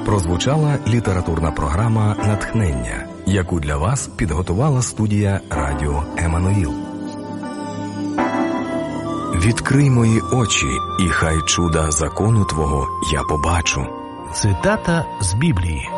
Прозвучала літературна програма «Натхнення», яку для вас підготувала студія радіо «Еммануїл». «Відкрий мої очі, і хай чуда закону Твого я побачу». Цитата з Біблії.